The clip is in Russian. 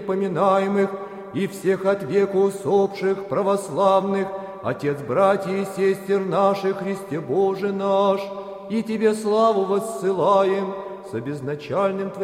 поминаемых и всех от века усопших православных, Отец, братья и сестер наших, Христе Боже наш, и Тебе славу воссылаем с обезначальным Твоим